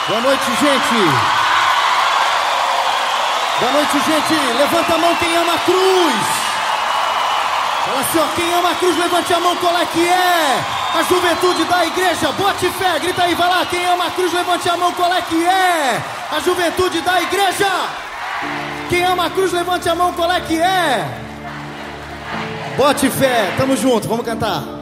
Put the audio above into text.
Boa noite, gente. Boa noite, gente. Levanta a mão quem ama a cruz. Fala assim, ó, quem ama a cruz, levante a mão, qual é que é? A juventude da igreja, bote fé, grita aí, vai lá. Quem ama a cruz, levante a mão, qual é que é? A juventude da igreja. Quem ama a cruz, levante a mão, qual é que é? Bote fé, tamo junto, vamos cantar.